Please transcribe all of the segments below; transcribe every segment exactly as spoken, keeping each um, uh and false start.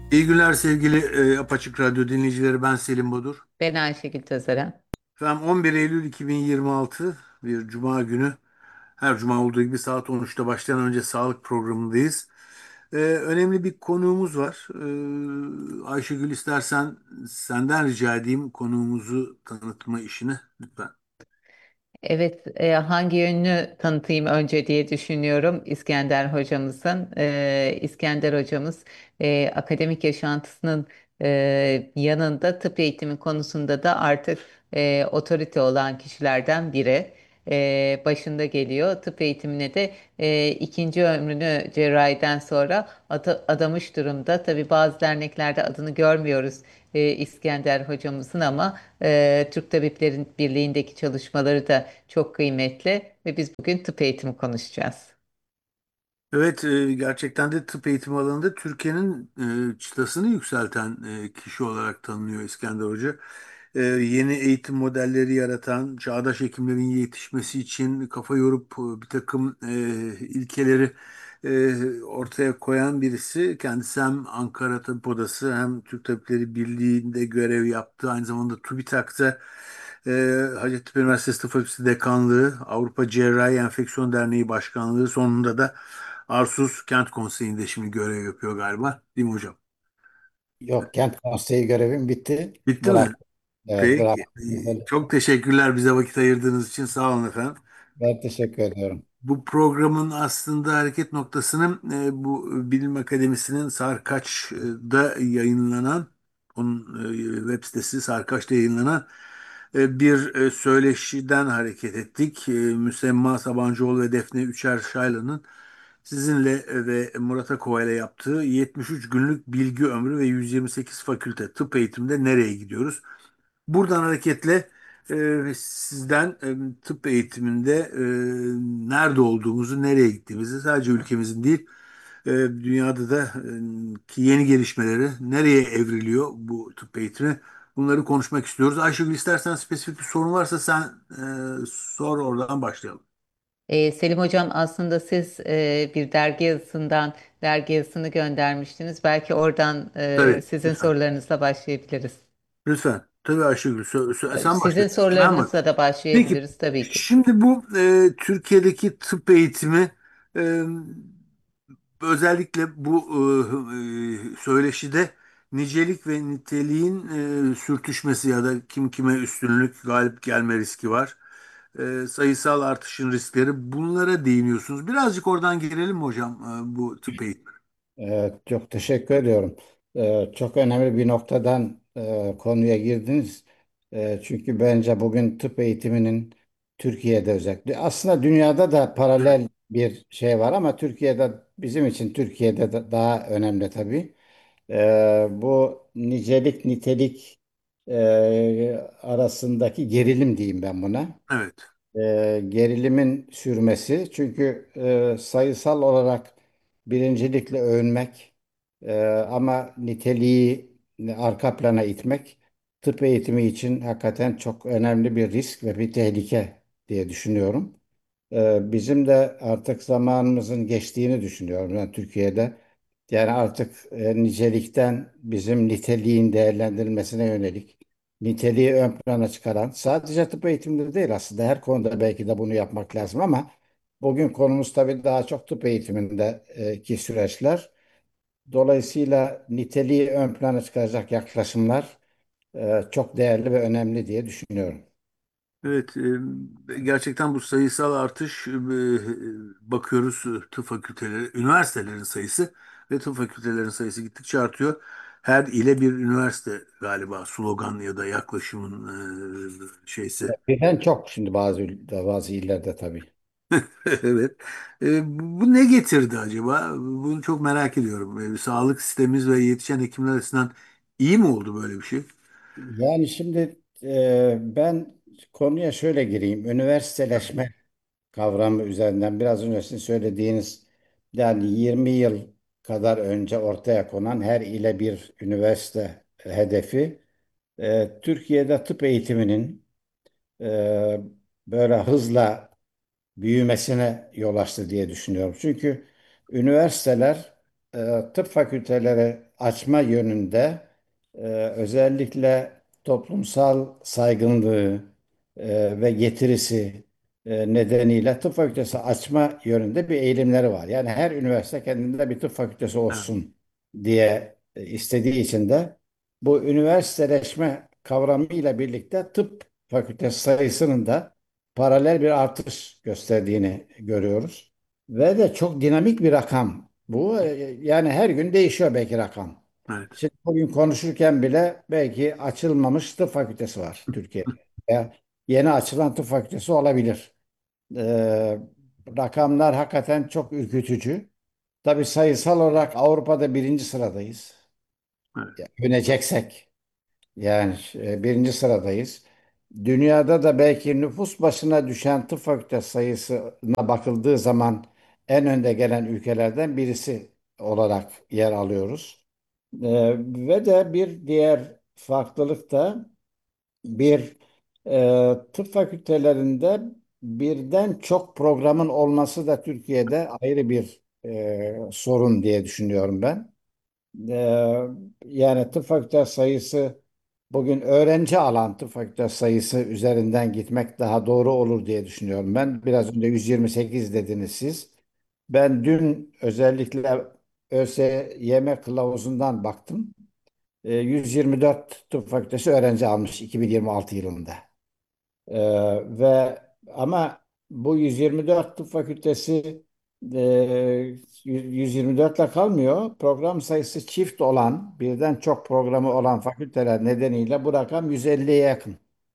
İyi günler sevgili e, Apaçık Radyo dinleyicileri. Ben Selim Bodur. Ben Ayşegül Tazara. Efendim on bir Eylül iki bin yirmi altı bir Cuma günü. Her Cuma olduğu gibi saat on üçte başlayan önce sağlık programındayız. E, önemli bir konuğumuz var. E, Ayşegül istersen senden rica edeyim konuğumuzu tanıtma işini lütfen. Evet, e, hangi yönünü tanıtayım önce diye düşünüyorum İskender hocamızın. E, İskender hocamız e, akademik yaşantısının e, yanında tıp eğitimi konusunda da artık e, otorite olan kişilerden biri. E, başında geliyor. Tıp eğitimine de e, ikinci ömrünü cerrahiden sonra ada- adamış durumda. Tabii bazı derneklerde adını görmüyoruz e, İskender hocamızın ama e, Türk Tabiplerin Birliği'ndeki çalışmaları da çok kıymetli ve biz bugün tıp eğitimi konuşacağız. Evet, e, gerçekten de tıp eğitimi alanında Türkiye'nin e, çıtasını yükselten e, kişi olarak tanınıyor İskender Hoca. E, Yeni eğitim modelleri yaratan, çağdaş hekimlerin yetişmesi için kafa yorup e, bir takım e, ilkeleri e, ortaya koyan birisi. Kendisi hem Ankara Tabip Odası hem Türk Tabipleri Birliği'nde görev yaptı. Aynı zamanda TÜBİTAK'ta e, Hacettepe Üniversitesi Tıp Fakültesi Dekanlığı, Avrupa Cerrahi Enfeksiyon Derneği Başkanlığı, sonunda da Arsuz Kent Konseyi'nde şimdi görev yapıyor galiba. Değil mi hocam? Yok, kent konseyi görevim bitti. Bitti mi? Bırak, evet, Peki. bırak. Çok teşekkürler bize vakit ayırdığınız için. Sağ olun efendim. Ben teşekkür ediyorum. Bu programın aslında hareket noktasının e, bu Bilim Akademisi'nin Sarkaç'da yayınlanan, onun e, web sitesi Sarkaç'ta yayınlanan e, bir e, söyleşiden hareket ettik. E, Müsemma Sabancıoğlu ve Defne Üçer Şaylan'ın sizinle e, ve Murat Akova ile yaptığı yetmiş üç günlük bilgi ömrü ve yüz yirmi sekiz fakülte tıp eğitiminde nereye gidiyoruz? Buradan hareketle e, sizden e, tıp eğitiminde e, nerede olduğumuzu, nereye gittiğimizi, sadece ülkemizin değil, e, dünyada da e, ki yeni gelişmeleri, nereye evriliyor bu tıp eğitimi, bunları konuşmak istiyoruz. Ayşegül, istersen spesifik bir sorun varsa sen e, sor, oradan başlayalım. Ee, Selim Hocam, aslında siz e, bir dergi yazısından dergi yazısını göndermiştiniz. Belki oradan e, Tabii, sizin lütfen. sorularınızla başlayabiliriz. Lütfen. Tabii Ayşegül, sö- sö- Ee, sen Sizin başla. Ben bak. sorularınızla da Peki, başlayabiliriz tabii ki. şimdi bu e, Türkiye'deki tıp eğitimi e, özellikle bu e, e, söyleşide nicelik ve niteliğin e, sürtüşmesi ya da kim kime üstünlük galip gelme riski var. E, sayısal artışın riskleri, bunlara değiniyorsunuz. Birazcık oradan girelim mi hocam, e, bu tıp eğitimi? Evet, çok teşekkür ediyorum. Ee, çok önemli bir noktadan e, konuya girdiniz. E, çünkü bence bugün tıp eğitiminin Türkiye'de özellikle aslında dünyada da paralel bir şey var ama Türkiye'de bizim için Türkiye'de de daha önemli tabii. Ee, bu nicelik nitelik e, arasındaki gerilim diyeyim ben buna. Evet. E, gerilimin sürmesi. Çünkü e, sayısal olarak birincilikle övünmek e, ama niteliği arka plana itmek tıp eğitimi için hakikaten çok önemli bir risk ve bir tehlike diye düşünüyorum. E, bizim de artık zamanımızın geçtiğini düşünüyorum ben Türkiye'de. Yani artık e, nicelikten bizim niteliğin değerlendirilmesine yönelik niteliği ön plana çıkaran sadece tıp eğitiminde değil aslında her konuda belki de bunu yapmak lazım ama bugün konumuz tabii daha çok tıp eğitimindeki süreçler. Dolayısıyla niteliği ön plana çıkaracak yaklaşımlar e, çok değerli ve önemli diye düşünüyorum. Evet, e, gerçekten bu sayısal artış, e, bakıyoruz, e, tıp fakülteleri, üniversitelerin sayısı ve tıp fakültelerinin sayısı gittikçe artıyor. Her ile bir üniversite galiba slogan ya da yaklaşımın e, şeysi. Birden çok şimdi bazı bazı illerde tabii. Evet. E, bu ne getirdi acaba? Bunu çok merak ediyorum. E, sağlık sistemimiz ve yetişen hekimler açısından iyi mi oldu böyle bir şey? Yani şimdi e, ben konuya şöyle gireyim. Üniversiteleşme kavramı üzerinden biraz önce sizin söylediğiniz yani yirmi yıl kadar önce ortaya konan her ile bir üniversite hedefi e, Türkiye'de tıp eğitiminin e, böyle hızla büyümesine yol açtı diye düşünüyorum. Çünkü üniversiteler e, tıp fakülteleri açma yönünde e, özellikle toplumsal saygınlığı e, ve getirisi e, nedeniyle tıp fakültesi açma yönünde bir eğilimleri var. Yani her üniversite kendinde bir tıp fakültesi Evet, olsun diye e, istediği için de bu üniversiteleşme kavramıyla birlikte tıp fakültesi sayısının da paralel bir artış gösterdiğini görüyoruz. Ve de çok dinamik bir rakam. Bu e, yani her gün değişiyor belki rakam. evet, Şimdi bugün konuşurken bile belki açılmamış tıp fakültesi var Türkiye'de. Veya yeni açılan tıp fakültesi olabilir. Ee, Rakamlar hakikaten çok ürkütücü. Tabii sayısal olarak Avrupa'da birinci sıradayız. evet, Ya, övüneceksek yani e, birinci sıradayız. Dünyada da belki nüfus başına düşen tıp fakültesi sayısına bakıldığı zaman en önde gelen ülkelerden birisi olarak yer alıyoruz. Ee, Ve de bir diğer farklılık da bir e, tıp fakültelerinde birden çok programın olması da Türkiye'de ayrı bir e, sorun diye düşünüyorum ben. Ee, Yani tıp fakültesi sayısı bugün öğrenci alan tıp fakültesi sayısı üzerinden gitmek daha doğru olur diye düşünüyorum ben. Biraz önce yüz yirmi sekiz dediniz siz. Ben dün özellikle ÖSYM kılavuzundan baktım. Ee, yüz yirmi dört tıp fakültesi öğrenci almış iki bin yirmi altı yılında. Ee, ve ama bu yüz yirmi dört tıp fakültesi e, yüz yirmi dört ile kalmıyor. Program sayısı çift olan, birden çok programı olan fakülteler nedeniyle bu rakam yüz elliye yakın.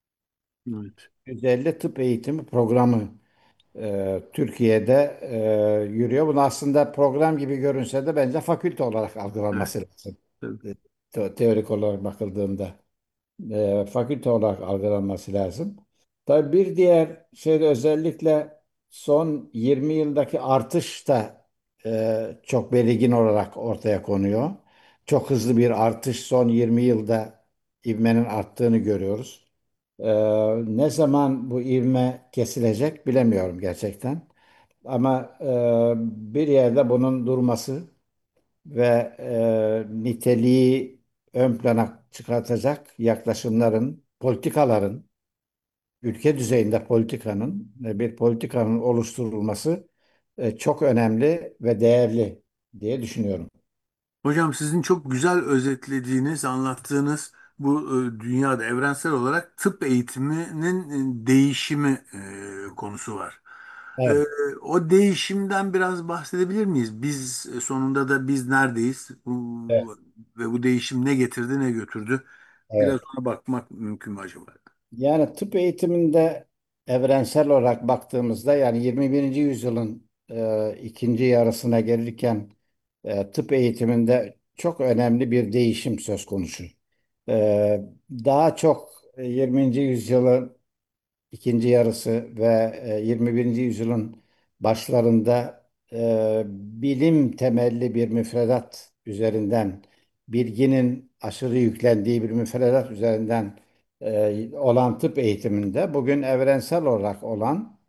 evet, yüz elli tıp eğitimi programı e, Türkiye'de e, yürüyor. Bunu aslında program gibi görünse de bence fakülte olarak evet, algılanması lazım. tabii. E, te- Teorik olarak bakıldığında e, fakülte olarak algılanması lazım. Tabii bir diğer şey de özellikle son yirmi yıldaki artış da e, çok belirgin olarak ortaya konuyor. Çok hızlı bir artış son yirmi yılda ivmenin arttığını görüyoruz. E, Ne zaman bu ivme kesilecek bilemiyorum gerçekten. Ama e, bir yerde bunun durması ve e, niteliği ön plana çıkartacak yaklaşımların, politikaların, ülke düzeyinde politikanın, e, bir politikanın oluşturulması e, çok önemli ve değerli diye düşünüyorum. Hocam sizin çok güzel özetlediğiniz, anlattığınız bu e, dünyada evrensel olarak tıp eğitiminin e, değişimi e, konusu var. E, Evet, O değişimden biraz bahsedebilir miyiz? Biz e, sonunda da biz neredeyiz? evet, Bu, ve bu değişim ne getirdi, ne götürdü? Biraz evet. ona bakmak mümkün mü acaba? Yani tıp eğitiminde evrensel olarak baktığımızda yani yirmi birinci yüzyılın e, ikinci yarısına gelirken e, tıp eğitiminde çok önemli bir değişim söz konusu. E, Daha çok e, yirminci yüzyılın ikinci yarısı ve e, yirmi birinci yüzyılın başlarında e, bilim temelli bir müfredat üzerinden, bilginin aşırı yüklendiği bir müfredat üzerinden e, olan tıp eğitiminde bugün evrensel olarak olan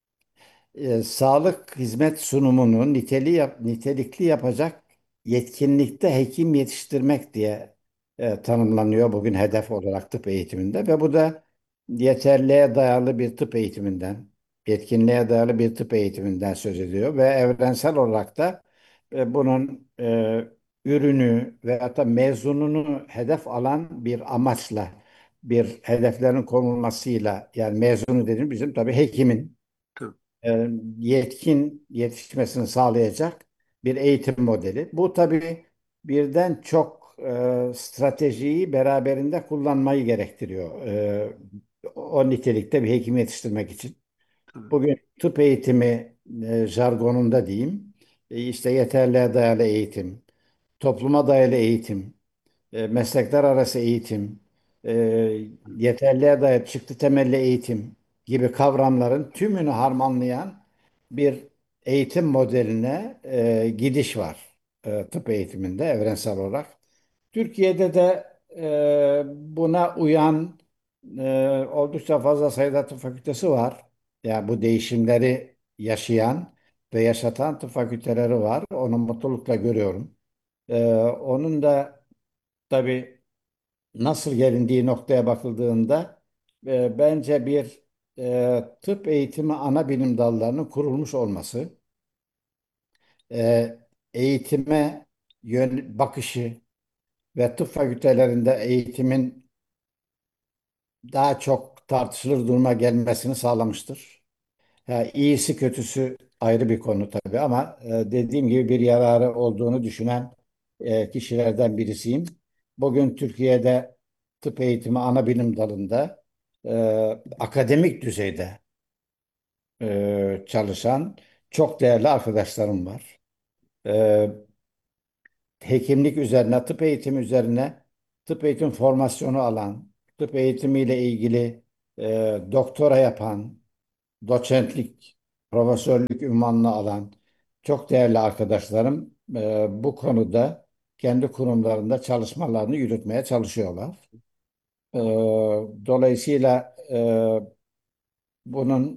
e, sağlık hizmet sunumunu niteli yap- nitelikli yapacak yetkinlikte hekim yetiştirmek diye e, tanımlanıyor bugün hedef olarak tıp eğitiminde ve bu da yeterliğe dayalı bir tıp eğitiminden, yetkinliğe dayalı bir tıp eğitiminden söz ediyor ve evrensel olarak da e, bunun e, ürünü ve hatta mezununu hedef alan bir amaçla, bir hedeflerin konulmasıyla yani mezunu dediğim bizim tabii hekimin Tabii, e, yetkin yetişmesini sağlayacak bir eğitim modeli. Bu tabii birden çok e, stratejiyi beraberinde kullanmayı gerektiriyor. E, o nitelikte bir hekim yetiştirmek için. tabii, Bugün tıp eğitimi e, jargonunda diyeyim, e, işte yeterliğe dayalı eğitim, topluma dayalı eğitim, e, meslekler arası eğitim, e, yeterliğe dayalı çıktı temelli eğitim gibi kavramların tümünü harmanlayan bir eğitim modeline e, gidiş var e, tıp eğitiminde evrensel olarak. Türkiye'de de e, buna uyan e, oldukça fazla sayıda tıp fakültesi var. Yani bu değişimleri yaşayan. ve yaşatan tıp fakülteleri var. Onu mutlulukla görüyorum. Ee, onun da tabii nasıl gelindiği noktaya bakıldığında e, bence bir e, tıp eğitimi ana bilim dallarının kurulmuş olması, e, eğitime yön bakışı ve tıp fakültelerinde eğitimin daha çok tartışılır duruma gelmesini sağlamıştır. Ha, iyisi kötüsü ayrı bir konu tabii ama e, dediğim gibi bir yararı olduğunu düşünen e, kişilerden birisiyim. Bugün Türkiye'de tıp eğitimi ana bilim dalında e, akademik düzeyde e, çalışan çok değerli arkadaşlarım var. E, Hekimlik üzerine, tıp eğitimi üzerine, tıp eğitim formasyonu alan, tıp eğitimiyle ilgili e, doktora yapan, doçentlik, profesörlük unvanını alan çok değerli arkadaşlarım e, bu konuda kendi kurumlarında çalışmalarını yürütmeye çalışıyorlar. E, Dolayısıyla e, bunun